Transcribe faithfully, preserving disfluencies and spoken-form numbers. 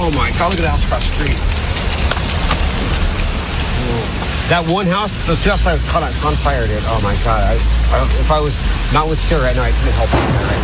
Oh my God, look at the house across the street. That one house, those two houses I caught on fire, dude. Oh my God. I, I, if I was not with Sarah right now, I couldn't help it.